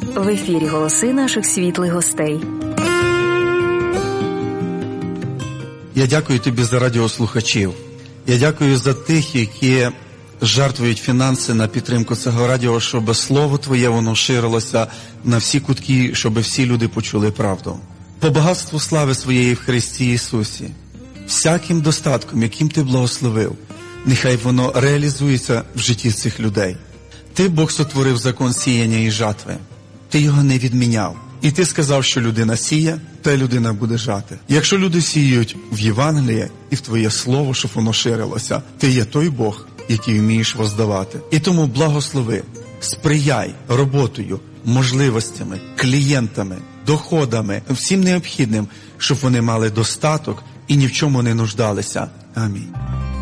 В ефірі голоси наших світлих гостей. Я дякую тобі за радіослухачів. Я дякую за тих, які жертвують фінанси на підтримку цього радіо, щоб слово Твоє, воно ширилося на всі кутки, щоб всі люди почули правду. По багатству слави Своєї в Христі Ісусі, всяким достатком, яким Ти благословив, нехай воно реалізується в житті цих людей. Ти, Бог, сотворив закон сіяння і жатви. Ти його не відміняв. І ти сказав, що людина сіє, та людина буде жати. Якщо люди сіють в Євангеліє і в Твоє Слово, щоб воно ширилося, Ти є той Бог, який вмієш воздавати. І тому благослови, сприяй роботою, можливостями, клієнтами, доходами, всім необхідним, щоб вони мали достаток і ні в чому не нуждалися. Амінь.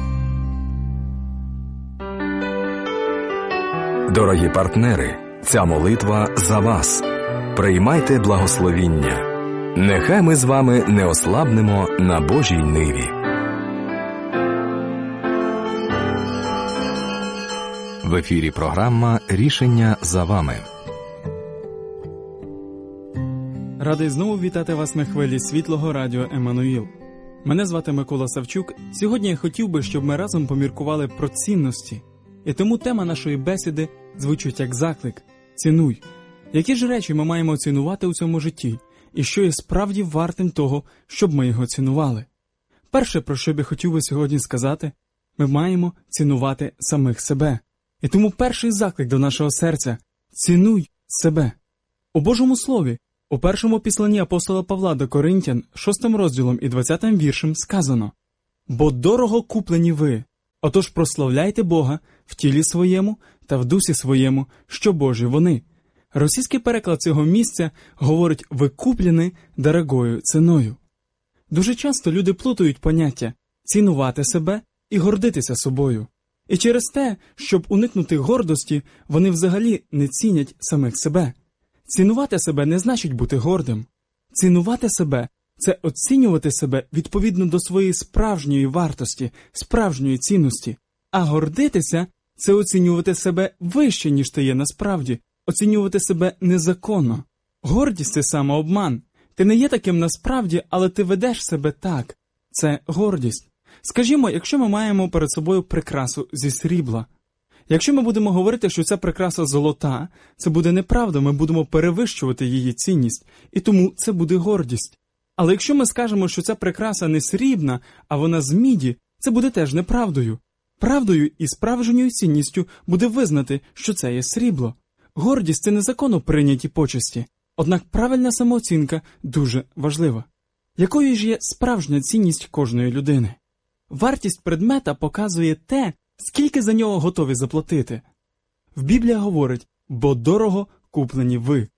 Дорогі партнери, ця молитва за вас. Приймайте благословіння. Нехай ми з вами не ослабнемо на Божій ниві. В ефірі програма «Рішення за вами». Радий знову вітати вас на хвилі світлого радіо «Еммануїл». Мене звати Микола Савчук. Сьогодні я хотів би, щоб ми разом поміркували про цінності. І тому тема нашої бесіди звучить як заклик «Цінуй». Які ж речі ми маємо цінувати у цьому житті, і що є справді вартим того, щоб ми його цінували? Перше, про що б я хотів би сьогодні сказати, ми маємо цінувати самих себе. І тому перший заклик до нашого серця – цінуй себе. У Божому Слові, у першому післанні апостола Павла до Коринтян, 6 розділом і 20 віршем сказано: «Бо дорого куплені ви, отож прославляйте Бога в тілі своєму та в дусі своєму, що Божі вони». Російський переклад цього місця говорить «ви куплені дорогою ціною». Дуже часто люди плутають поняття «цінувати себе» і «гордитися собою». І через те, щоб уникнути гордості, вони взагалі не цінять самих себе. Цінувати себе не значить бути гордим. Цінувати себе – це оцінювати себе відповідно до своєї справжньої вартості, справжньої цінності. А гордитися – це оцінювати себе вище, ніж ти є насправді, оцінювати себе незаконно. Гордість – це самообман. Ти не є таким насправді, але ти ведеш себе так. Це гордість. Скажімо, якщо ми маємо перед собою прикрасу зі срібла. Якщо ми будемо говорити, що ця прикраса золота, це буде неправда, ми будемо перевищувати її цінність, і тому це буде гордість. Але якщо ми скажемо, що ця прикраса не срібна, а вона з міді, це буде теж неправдою. Правдою і справжньою цінністю буде визнати, що це є срібло. Гордість – це незаконно прийняті почесті, однак правильна самооцінка дуже важлива. Якою ж є справжня цінність кожної людини? Вартість предмета показує те, скільки за нього готові заплатити. В Біблії говорить «бо дорого куплені ви».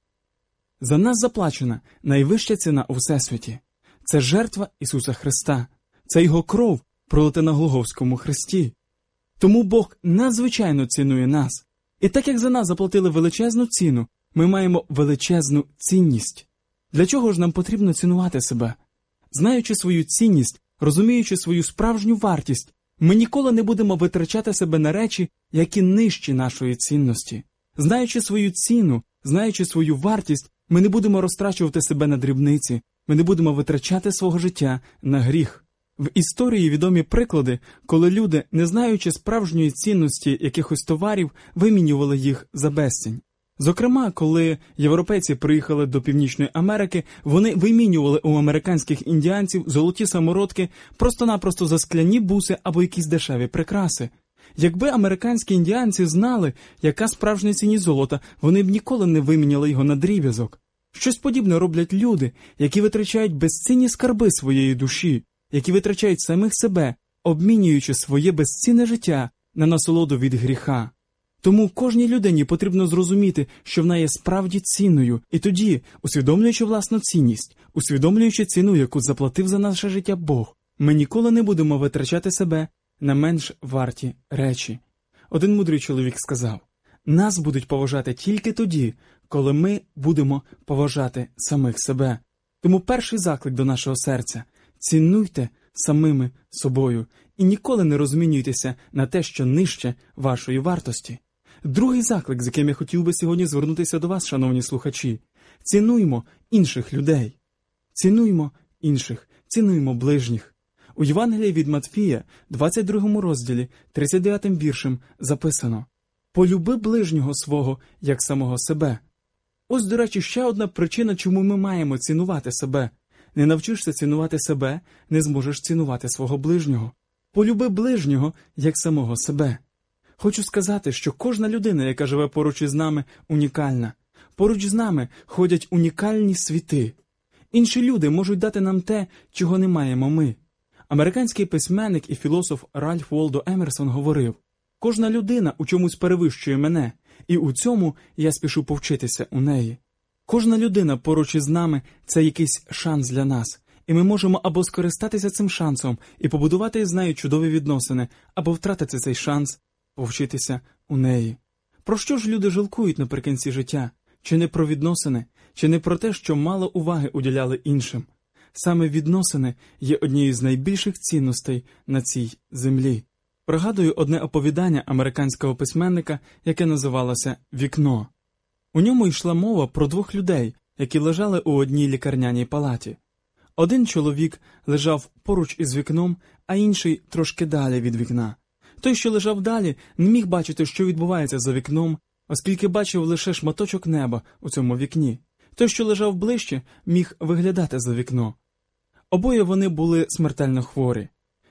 За нас заплачена найвища ціна у Всесвіті. Це жертва Ісуса Христа. Це Його кров, пролита на Голгофському хресті. Тому Бог надзвичайно цінує нас. І так як за нас заплатили величезну ціну, ми маємо величезну цінність. Для чого ж нам потрібно цінувати себе? Знаючи свою цінність, розуміючи свою справжню вартість, ми ніколи не будемо витрачати себе на речі, які нижчі нашої цінності. Знаючи свою ціну, знаючи свою вартість, ми не будемо розтрачувати себе на дрібниці, ми не будемо витрачати свого життя на гріх. В історії відомі приклади, коли люди, не знаючи справжньої цінності якихось товарів, вимінювали їх за безцінь. Зокрема, коли європейці приїхали до Північної Америки, вони вимінювали у американських індіанців золоті самородки просто-напросто за скляні буси або якісь дешеві прикраси. Якби американські індіанці знали, яка справжня цінність золота, вони б ніколи не виміняли його на дріб'язок. Щось подібне роблять люди, які витрачають безцінні скарби своєї душі, які витрачають самих себе, обмінюючи своє безцінне життя на насолоду від гріха. Тому кожній людині потрібно зрозуміти, що вона є справді цінною, і тоді, усвідомлюючи власну цінність, усвідомлюючи ціну, яку заплатив за наше життя Бог, ми ніколи не будемо витрачати себе на менш варті речі. Один мудрий чоловік сказав: «Нас будуть поважати тільки тоді, коли ми будемо поважати самих себе». Тому перший заклик до нашого серця – цінуйте самими собою і ніколи не розмінюйтеся на те, що нижче вашої вартості. Другий заклик, з яким я хотів би сьогодні звернутися до вас, шановні слухачі. Цінуймо інших людей. Цінуймо інших, цінуймо ближніх. У Євангелії від Матфія, 22 розділі, 39 віршем записано: «Полюби ближнього свого, як самого себе». Ось, до речі, ще одна причина, чому ми маємо цінувати себе. Не навчишся цінувати себе, не зможеш цінувати свого ближнього. Полюби ближнього, як самого себе. Хочу сказати, що кожна людина, яка живе поруч із нами, унікальна. Поруч з нами ходять унікальні світи. Інші люди можуть дати нам те, чого не маємо ми. Американський письменник і філософ Ральф Волдо Емерсон говорив: «Кожна людина у чомусь перевищує мене, і у цьому я спішу повчитися у неї». Кожна людина поруч із нами – це якийсь шанс для нас, і ми можемо або скористатися цим шансом і побудувати із нею чудові відносини, або втратити цей шанс, повчитися у неї. Про що ж люди жалкують наприкінці життя? Чи не про відносини? Чи не про те, що мало уваги уділяли іншим? Саме відносини є однією з найбільших цінностей на цій землі. Пригадую одне оповідання американського письменника, яке називалося «Вікно». У ньому йшла мова про двох людей, які лежали у одній лікарняній палаті. Один чоловік лежав поруч із вікном, а інший трошки далі від вікна. Той, що лежав далі, не міг бачити, що відбувається за вікном, оскільки бачив лише шматочок неба у цьому вікні. Той, що лежав ближче, міг виглядати за вікно. Обоє вони були смертельно хворі.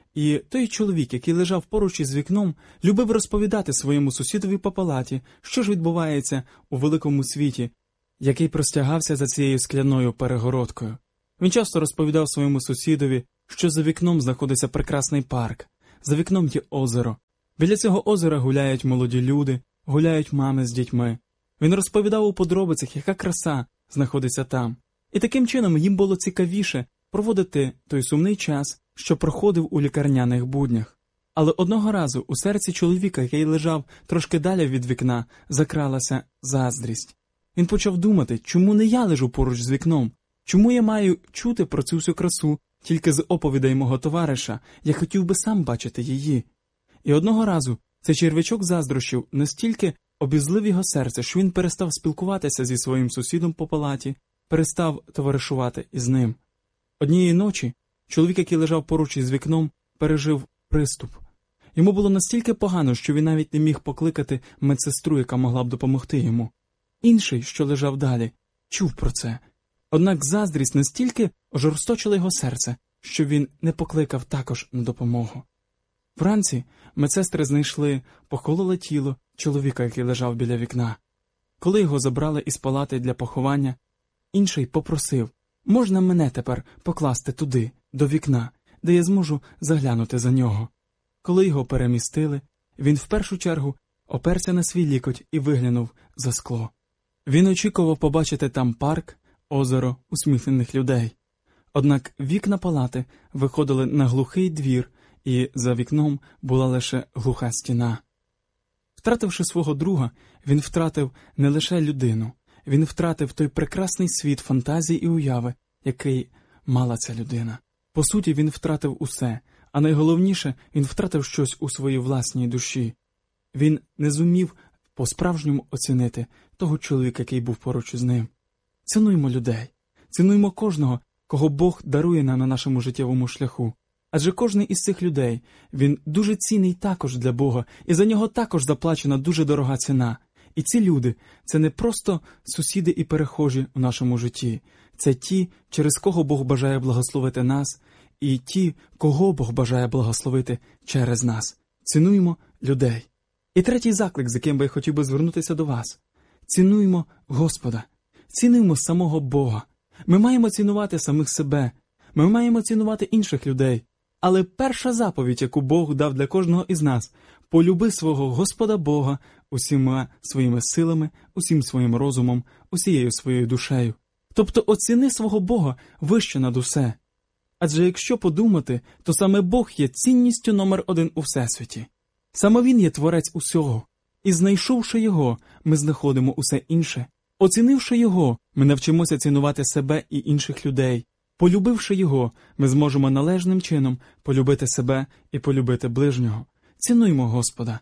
І той чоловік, який лежав поруч із вікном, любив розповідати своєму сусідові по палаті, що ж відбувається у великому світі, який простягався за цією скляною перегородкою. Він часто розповідав своєму сусідові, що за вікном знаходиться прекрасний парк, за вікном є озеро. Біля цього озера гуляють молоді люди, гуляють мами з дітьми. Він розповідав у подробицях, яка краса знаходиться там. І таким чином їм було цікавіше проводити той сумний час, що проходив у лікарняних буднях. Але одного разу у серці чоловіка, який лежав трошки далі від вікна, закралася заздрість. Він почав думати, чому не я лежу поруч з вікном? Чому я маю чути про цю всю красу тільки з оповідей мого товариша? Я хотів би сам бачити її. І одного разу цей черв'ячок заздрощів настільки обізлив його серце, що він перестав спілкуватися зі своїм сусідом по палаті, перестав товаришувати із ним. Однієї ночі чоловік, який лежав поруч із вікном, пережив приступ. Йому було настільки погано, що він навіть не міг покликати медсестру, яка могла б допомогти йому. Інший, що лежав далі, чув про це. Однак заздрість настільки ожорсточила його серце, що він не покликав також на допомогу. Вранці медсестри знайшли похололе тіло чоловіка, який лежав біля вікна. Коли його забрали із палати для поховання, інший попросив: «Можна мене тепер покласти туди, до вікна, де я зможу заглянути за нього?» Коли його перемістили, він в першу чергу оперся на свій лікоть і виглянув за скло. Він очікував побачити там парк, озеро, усміхнених людей. Однак вікна палати виходили на глухий двір, і за вікном була лише глуха стіна. Втративши свого друга, він втратив не лише людину, він втратив той прекрасний світ фантазії і уяви, який мала ця людина. По суті, він втратив усе, а найголовніше, він втратив щось у своїй власній душі. Він не зумів по-справжньому оцінити того чоловіка, який був поруч із ним. Цінуймо людей, цінуймо кожного, кого Бог дарує нам на нашому життєвому шляху. Адже кожний із цих людей, він дуже цінний також для Бога, і за нього також заплачена дуже дорога ціна. І ці люди – це не просто сусіди і перехожі у нашому житті. Це ті, через кого Бог бажає благословити нас, і ті, кого Бог бажає благословити через нас. Цінуймо людей. І третій заклик, з яким би я хотів би звернутися до вас. Цінуймо Господа. Цінуймо самого Бога. Ми маємо цінувати самих себе. Ми маємо цінувати інших людей. Але перша заповідь, яку Бог дав для кожного із нас – полюби свого Господа Бога усіма своїми силами, усім своїм розумом, усією своєю душею. Тобто оціни свого Бога вище над усе. Адже якщо подумати, то саме Бог є цінністю номер один у Всесвіті. Саме Він є творець усього. І знайшовши Його, ми знаходимо усе інше. Оцінивши Його, ми навчимося цінувати себе і інших людей. Полюбивши Його, ми зможемо належним чином полюбити себе і полюбити ближнього. Цінуймо Господа.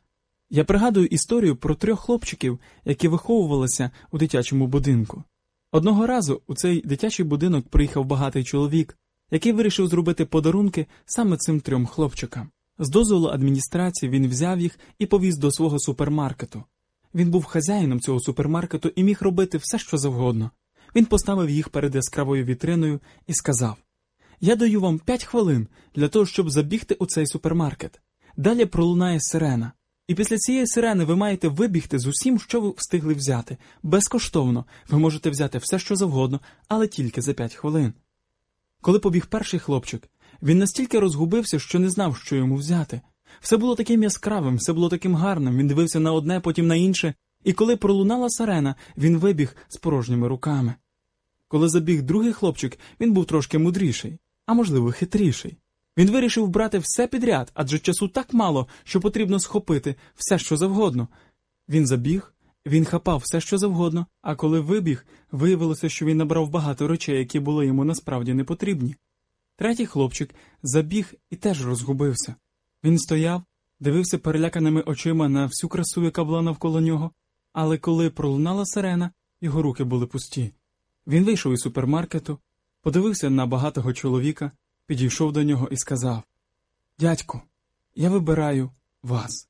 Я пригадую історію про 3 хлопчиків, які виховувалися у дитячому будинку. Одного разу у цей дитячий будинок приїхав багатий чоловік, який вирішив зробити подарунки саме цим 3 хлопчикам. З дозволу адміністрації він взяв їх і повіз до свого супермаркету. Він був хазяїном цього супермаркету і міг робити все, що завгодно. Він поставив їх перед яскравою вітриною і сказав: «Я даю вам 5 хвилин для того, щоб забігти у цей супермаркет. Далі пролунає сирена. І після цієї сирени ви маєте вибігти з усім, що ви встигли взяти. Безкоштовно. Ви можете взяти все, що завгодно, але тільки за 5 хвилин». Коли побіг перший хлопчик, він настільки розгубився, що не знав, що йому взяти. Все було таким яскравим, все було таким гарним, він дивився на одне, потім на інше, і коли пролунала сирена, він вибіг з порожніми руками. Коли забіг другий хлопчик, він був трошки мудріший, а можливо хитріший. Він вирішив брати все підряд, адже часу так мало, що потрібно схопити все, що завгодно. Він забіг, він хапав все, що завгодно, а коли вибіг, виявилося, що він набрав багато речей, які були йому насправді не потрібні. Третій хлопчик забіг і теж розгубився. Він стояв, дивився переляканими очима на всю красу, яка була навколо нього, але коли пролунала сирена, його руки були пусті. Він вийшов із супермаркету, подивився на багатого чоловіка, підійшов до нього і сказав: «Дядьку, я вибираю вас».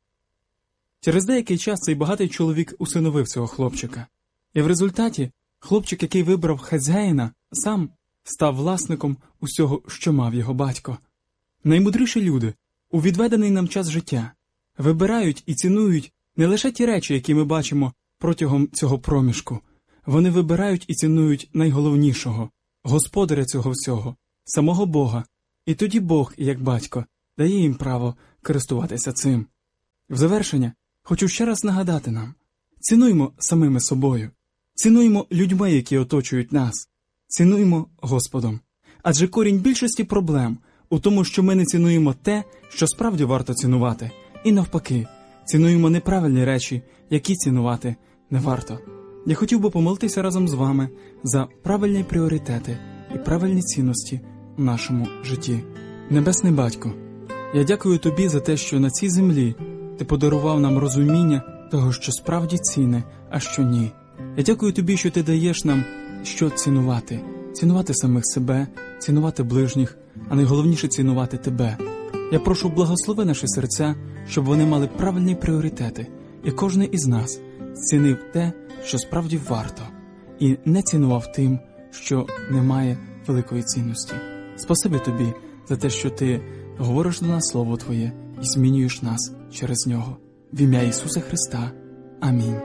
Через деякий час цей багатий чоловік усиновив цього хлопчика. І в результаті хлопчик, який вибрав хазяїна, сам став власником усього, що мав його батько. Наймудріші люди у відведений нам час життя вибирають і цінують не лише ті речі, які ми бачимо протягом цього проміжку. Вони вибирають і цінують найголовнішого – Господаря цього всього, самого Бога. І тоді Бог, як батько, дає їм право користуватися цим. В завершення хочу ще раз нагадати нам – цінуймо самими собою, цінуймо людьми, які оточують нас, цінуймо Господом. Адже корінь більшості проблем у тому, що ми не цінуємо те, що справді варто цінувати, і навпаки, цінуємо неправильні речі, які цінувати не варто. Я хотів би помолитися разом з вами за правильні пріоритети і правильні цінності в нашому житті. Небесний Батько, я дякую Тобі за те, що на цій землі Ти подарував нам розуміння того, що справді цінне, а що ні. Я дякую Тобі, що Ти даєш нам, що цінувати. Цінувати самих себе, цінувати ближніх, а найголовніше цінувати Тебе. Я прошу, благослови наші серця, щоб вони мали правильні пріоритети, і кожен із нас цінив те, що справді варто, і не цінував тим, що не має великої цінності. Спасибі Тобі за те, що Ти говориш до нас Слово Твоє і змінюєш нас через нього. В ім'я Ісуса Христа. Амінь.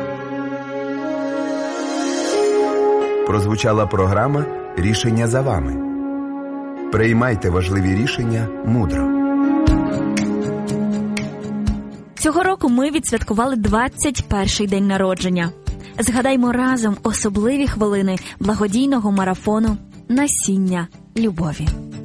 Прозвучала програма «Рішення за вами». Приймайте важливі рішення мудро. Цього року ми відсвяткували 21-й день народження. Згадаймо разом особливі хвилини благодійного марафону «Насіння любові».